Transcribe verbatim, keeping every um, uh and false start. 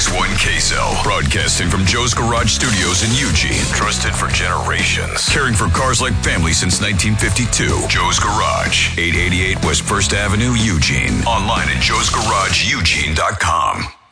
X one Queso. Broadcasting from Joe's Garage Studios in Eugene. Trusted for generations. Caring for cars like family since nineteen fifty-two. Joe's Garage. eight eighty-eight West First Avenue, Eugene. Online at joes garage eugene dot com.